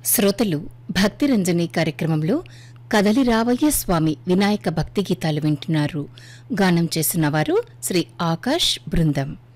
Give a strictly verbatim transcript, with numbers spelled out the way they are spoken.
శ్రోతలు భక్తిరంజని కార్యక్రమంలో కదలి రావయ్య స్వామి వినాయక భక్తి గీతాలు వింటున్నారు. గానం చేస్తున్నవారు శ్రీ ఆకాష్ బృందం.